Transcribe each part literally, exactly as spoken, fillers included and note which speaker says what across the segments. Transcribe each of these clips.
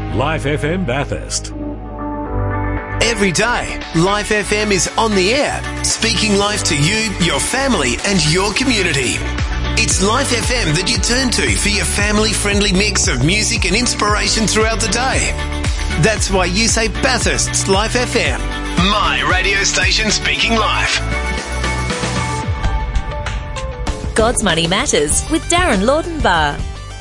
Speaker 1: Life F M Bathurst.
Speaker 2: Every day, Life F M is on the air, speaking life to you, your family and your community. It's Life F M that you turn to for your family-friendly mix of music and inspiration throughout the day. That's why you say Bathurst's Life F M, my radio station speaking life.
Speaker 3: God's Money Matters with Darren Laudenbar.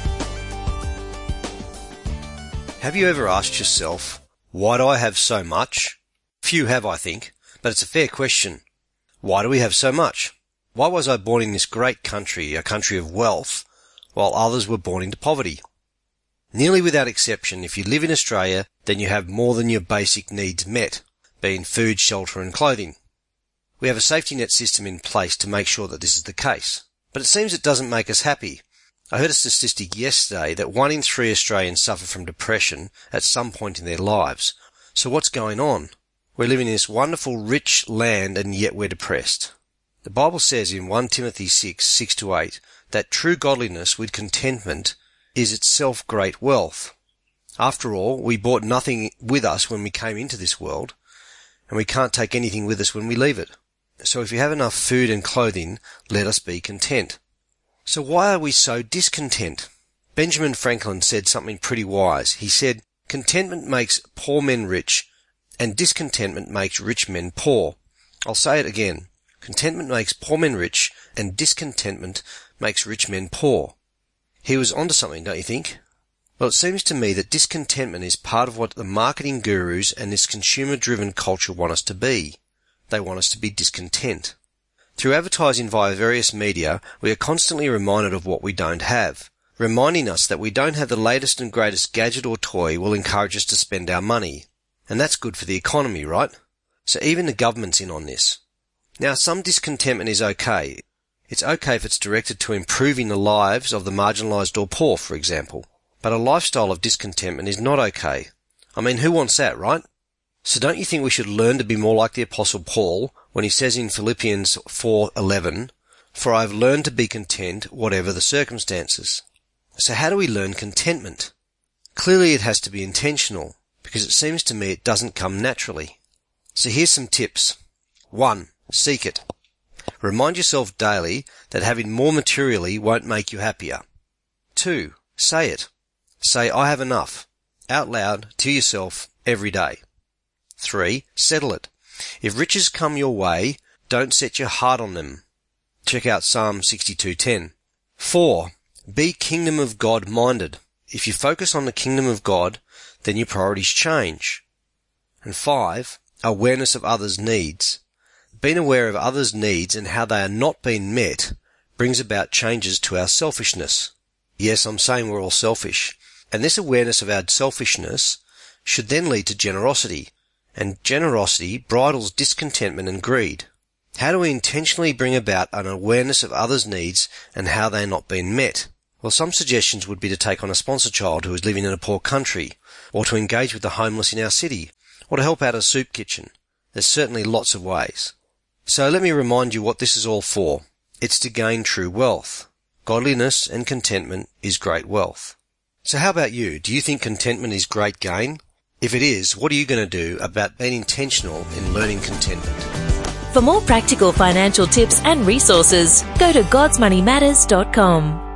Speaker 4: Have you ever asked yourself, why do I have so much? Few have, I think, but it's a fair question. Why do we have so much? Why was I born in this great country, a country of wealth, while others were born into poverty? Nearly without exception, if you live in Australia, then you have more than your basic needs met, being food, shelter and clothing. We have a safety net system in place to make sure that this is the case. But it seems it doesn't make us happy. I heard a statistic yesterday that one in three Australians suffer from depression at some point in their lives. So what's going on? We're living in this wonderful, rich land and yet we're depressed. The Bible says in First Timothy six, six to eight, that true godliness with contentment is itself great wealth. After all, we brought nothing with us when we came into this world, and we can't take anything with us when we leave it. So if you have enough food and clothing, let us be content. So why are we so discontent? Benjamin Franklin said something pretty wise. He said, contentment makes poor men rich, and discontentment makes rich men poor. I'll say it again. Contentment makes poor men rich, and discontentment makes rich men poor. He was onto something, don't you think? Well, it seems to me that discontentment is part of what the marketing gurus and this consumer-driven culture want us to be. They want us to be discontent. Through advertising via various media, we are constantly reminded of what we don't have. Reminding us that we don't have the latest and greatest gadget or toy will encourage us to spend our money. And that's good for the economy, right? So even the government's in on this. Now, some discontentment is okay. It's okay if it's directed to improving the lives of the marginalised or poor, for example. But a lifestyle of discontentment is not okay. I mean, who wants that, right? So don't you think we should learn to be more like the Apostle Paul when he says in Philippians four eleven, "For I have learned to be content whatever the circumstances." So how do we learn contentment? Clearly it has to be intentional, because it seems to me it doesn't come naturally. So here's some tips. One, seek it. Remind yourself daily that having more materially won't make you happier. Two, say it. Say, I have enough, out loud to yourself every day. Three, settle it. If riches come your way, don't set your heart on them. Check out Psalm sixty-two ten. Four, be kingdom of God minded. If you focus on the kingdom of God, then your priorities change. And five, awareness of others' needs. Being aware of others' needs and how they are not being met brings about changes to our selfishness. Yes, I'm saying we're all selfish. And this awareness of our selfishness should then lead to generosity. And generosity bridles discontentment and greed. How do we intentionally bring about an awareness of others' needs and how they are not being met? Well, some suggestions would be to take on a sponsor child who is living in a poor country, or to engage with the homeless in our city, or to help out a soup kitchen. There's certainly lots of ways. So let me remind you what this is all for. It's to gain true wealth. Godliness and contentment is great wealth. So how about you? Do you think contentment is great gain? If it is, what are you going to do about being intentional in learning contentment?
Speaker 3: For more practical financial tips and resources, go to gods money matters dot com.